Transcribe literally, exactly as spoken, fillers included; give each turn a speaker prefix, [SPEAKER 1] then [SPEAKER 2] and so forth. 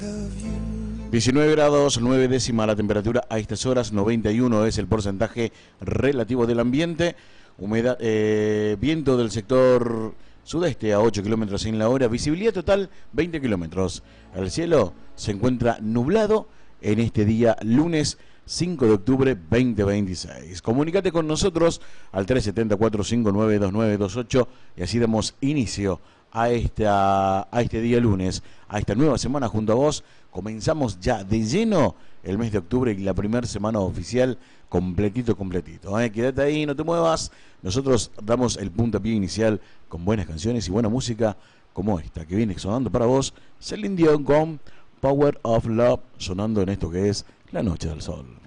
[SPEAKER 1] diecinueve grados, nueve décimas la temperatura a estas horas, noventa y uno es el porcentaje relativo del ambiente, humedad, eh, viento del sector sudeste a ocho kilómetros en la hora, visibilidad total veinte kilómetros. El cielo se encuentra nublado en este día lunes cinco de octubre veinte veintiséis. Comunícate con nosotros al tres siete cuatro cinco nueve dos nueve dos ocho y así damos inicio a, esta, a este día lunes, a esta nueva semana junto a vos. Comenzamos ya de lleno el mes de octubre y la primera semana oficial completito, completito. ¿eh? Quédate ahí, no te muevas. Nosotros damos el puntapié inicial con buenas canciones y buena música como esta que viene sonando para vos. Celine Dion con Power of Love, sonando en esto que es La Noche del Sol.